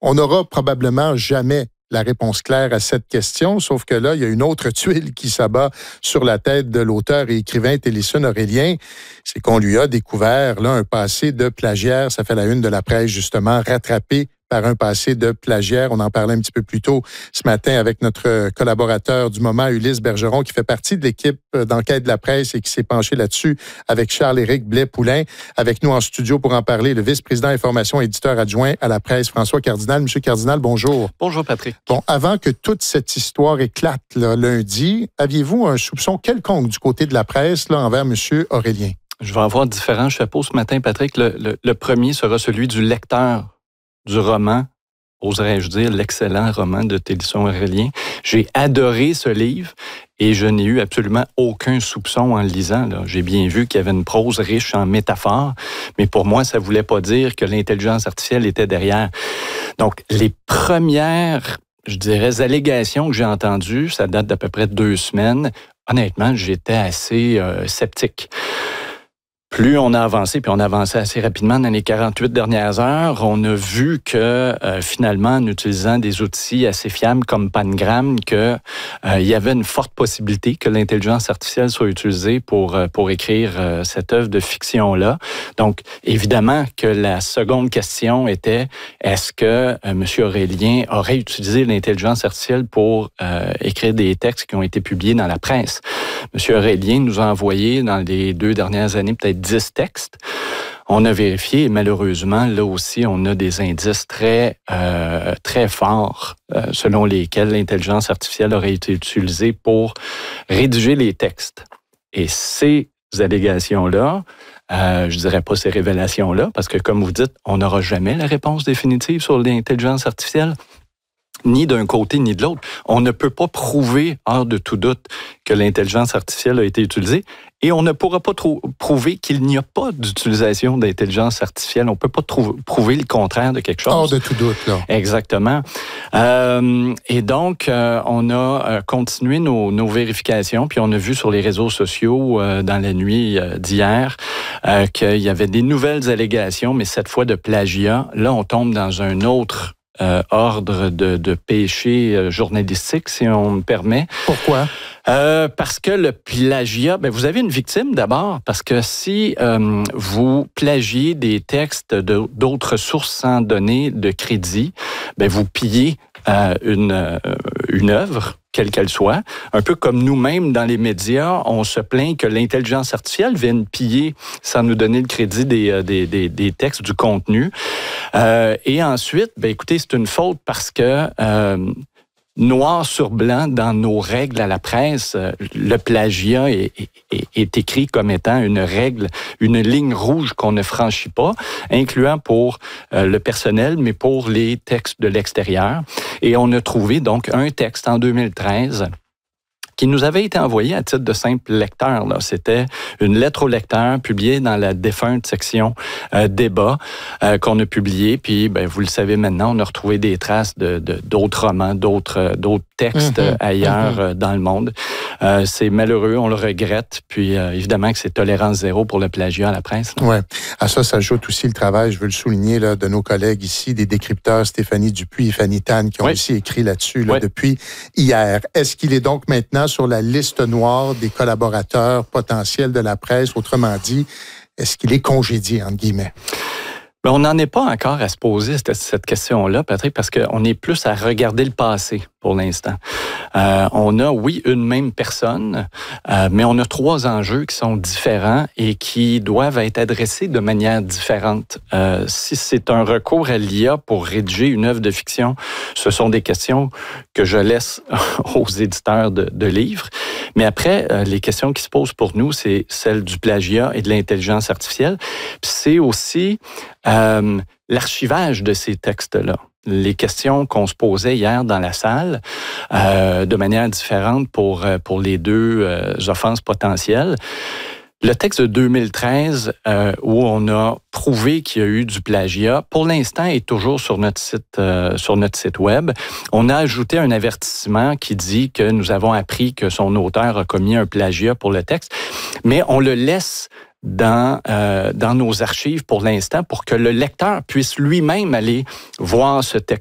On n'aura probablement jamais la réponse claire à cette question, sauf que là, il y a une autre tuile qui s'abat sur la tête de l'auteur et écrivain Télisson Aurélien. C'est qu'on lui a découvert là un passé de plagiaire. Ça fait la une de la presse, justement, rattrapé par un passé de plagiaire. On en parlait un petit peu plus tôt ce matin avec notre collaborateur du moment, Ulysse Bergeron, qui fait partie de l'équipe d'enquête de la presse et qui s'est penché là-dessus avec Charles-Éric Blais-Poulain. Avec nous en studio pour en parler, le vice-président information et éditeur adjoint à la presse, François Cardinal. Monsieur Cardinal, bonjour. Bonjour, Patrick. Bon, avant que toute cette histoire éclate là, lundi, aviez-vous un soupçon quelconque du côté de la presse là, envers monsieur Aurélien? Je vais avoir différents chapeaux ce matin, Patrick. Le premier sera celui du lecteur du roman, oserais-je dire, l'excellent roman de Télisson Aurélien. J'ai adoré ce livre et je n'ai eu absolument aucun soupçon en le lisant. Là. J'ai bien vu qu'il y avait une prose riche en métaphores, mais pour moi, ça ne voulait pas dire que l'intelligence artificielle était derrière. Donc, les premières, je dirais, allégations que j'ai entendues, ça date d'à peu près 2 semaines. Honnêtement, j'étais assez sceptique. Plus on a avancé, puis on a avancé assez rapidement dans les 48 dernières heures, on a vu que finalement, en utilisant des outils assez fiables comme Pangram, que il y avait une forte possibilité que l'intelligence artificielle soit utilisée pour écrire cette œuvre de fiction-là. Donc, évidemment que la seconde question était, est-ce que M. Aurélien aurait utilisé l'intelligence artificielle pour écrire des textes qui ont été publiés dans la presse? M. Aurélien nous a envoyé dans les 2 dernières années peut-être 10 textes. On a vérifié et malheureusement, là aussi, on a des indices très forts selon lesquels l'intelligence artificielle aurait été utilisée pour rédiger les textes. Et ces allégations-là, je dirais pas ces révélations-là, parce que comme vous dites, on n'aura jamais la réponse définitive sur l'intelligence artificielle. Ni d'un côté ni de l'autre. On ne peut pas prouver, hors de tout doute, que l'intelligence artificielle a été utilisée et on ne pourra pas prouver qu'il n'y a pas d'utilisation d'intelligence artificielle. On ne peut pas prouver le contraire de quelque chose. Hors de tout doute, là. Exactement. Et donc, on a continué nos vérifications, puis on a vu sur les réseaux sociaux dans la nuit d'hier qu'il y avait des nouvelles allégations, mais cette fois de plagiat. Là, on tombe dans un autre ordre de péché journalistique, si on me permet. Pourquoi? Parce que le plagiat, vous avez une victime d'abord, parce que si vous plagiez des textes d'autres sources sans donner de crédit, vous pillez une œuvre, quelle qu'elle soit. Un peu comme nous-mêmes dans les médias, on se plaint que l'intelligence artificielle vienne piller sans nous donner le crédit des textes, du contenu. Et ensuite, écoutez, c'est une faute parce que noir sur blanc dans nos règles à la presse, le plagiat est écrit comme étant une règle, une ligne rouge qu'on ne franchit pas, incluant pour le personnel, mais pour les textes de l'extérieur. Et on a trouvé donc un texte en 2013 qui nous avait été envoyé à titre de simple lecteur. Là. C'était une lettre au lecteur publiée dans la défunte section débat qu'on a publiée. Puis, vous le savez maintenant, on a retrouvé des traces d'autres romans, d'autres textes ailleurs dans le monde. C'est malheureux, on le regrette. Puis, évidemment que c'est tolérance zéro pour le plagiat à la presse. Oui. À ça s'ajoute aussi le travail, je veux le souligner, là, de nos collègues ici, des décrypteurs Stéphanie Dupuis et Fanny Tan, qui ont aussi écrit là-dessus depuis hier. Est-ce qu'il est donc maintenant sur la liste noire des collaborateurs potentiels de la presse? Autrement dit, est-ce qu'il est congédié, entre guillemets? On n'en est pas encore à se poser cette question-là, Patrick, parce qu'on est plus à regarder le passé pour l'instant. On a, oui, une même personne, mais on a 3 enjeux qui sont différents et qui doivent être adressés de manière différente. Si c'est un recours à l'IA pour rédiger une œuvre de fiction, ce sont des questions que je laisse aux éditeurs de livres. Mais après, les questions qui se posent pour nous, c'est celle du plagiat et de l'intelligence artificielle. Puis c'est aussi l'archivage de ces textes-là. Les questions qu'on se posait hier dans la salle, de manière différente pour les 2 offenses potentielles. Le texte de 2013, où on a prouvé qu'il y a eu du plagiat, pour l'instant, est toujours sur notre site web. On a ajouté un avertissement qui dit que nous avons appris que son auteur a commis un plagiat pour le texte, mais on le laisse dans nos archives pour l'instant pour que le lecteur puisse lui-même aller voir ce